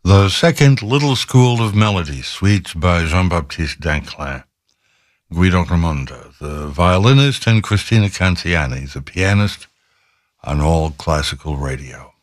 The second Little School of Melody, suite by Jean-Baptiste Danclin. Guido Raimondo, the violinist, and Cristina Cantiani, the pianist, on All Classical Radio.